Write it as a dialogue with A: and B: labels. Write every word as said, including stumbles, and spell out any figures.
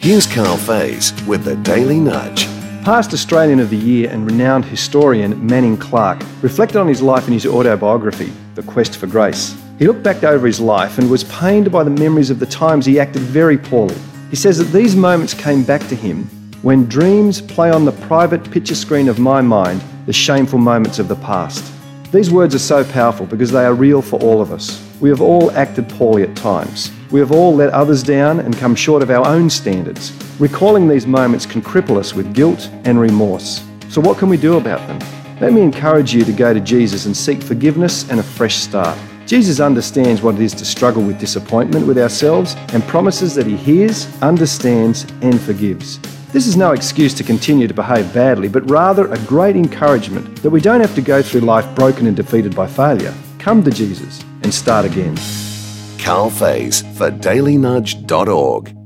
A: Here's Carl Faze with the Daily Nudge.
B: Past Australian of the Year and renowned historian Manning Clark reflected on his life in his autobiography, The Quest for Grace. He looked back over his life and was pained by the memories of the times he acted very poorly. He says that these moments came back to him when dreams play on the private picture screen of my mind the shameful moments of the past. These words are so powerful because they are real for all of us. We have all acted poorly at times. We have all let others down and come short of our own standards. Recalling these moments can cripple us with guilt and remorse. So what can we do about them? Let me encourage you to go to Jesus and seek forgiveness and a fresh start. Jesus understands what it is to struggle with disappointment with ourselves and promises that he hears, understands, and forgives. This is no excuse to continue to behave badly, but rather a great encouragement that we don't have to go through life broken and defeated by failure. Come to Jesus and start again.
A: Carl Faze for daily nudge dot org.